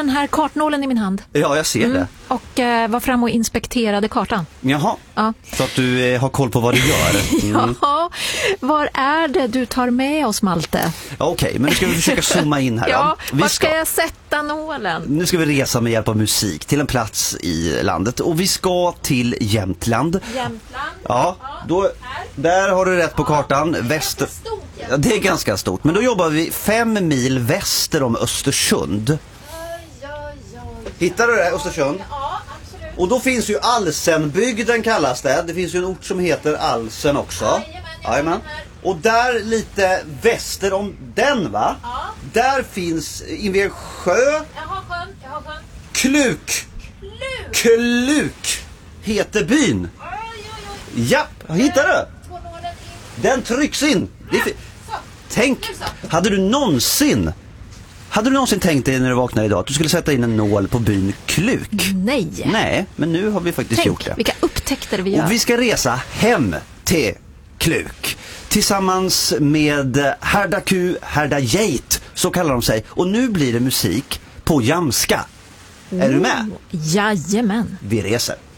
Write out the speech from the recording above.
den här kartnålen i min hand. Ja, jag ser det. Och var fram och inspekterade kartan. Jaha, Ja. så att du har koll på vad du gör. Ja, var är det du tar med oss, Malte? Ja, okej, men nu ska vi försöka zooma in här. Ja, då. var ska jag sätta nålen? Nu ska vi resa med hjälp av musik till en plats i landet. Och vi ska till Jämtland. Jämtland? Ja, då, där har du rätt på kartan. Väster. Ja, det är ganska stort. Men då jobbar vi 5 mil väster om Östersund. Hittar du det, Östersund? Ja, absolut. Och då finns ju Alsenbygden kallas det. Det finns ju en ort som heter Alsen också. Jajamän. Och där lite väster om den, va? Ja. Där finns invid en sjö. Jag har sjön. Kluk heter byn. Japp, hittar du? Den trycks in. Tänk, hade du någonsin tänkt dig när du vaknade idag att du skulle sätta in en nål på byn Kluk? Nej, men nu har vi faktiskt gjort det. Vilka upptäckter vi gör. Och vi ska resa hem till Kluk tillsammans med Herda Q, Herda Geit, så kallar de sig. Och nu blir det musik på jamska. Är du med? Jajamän. Vi reser.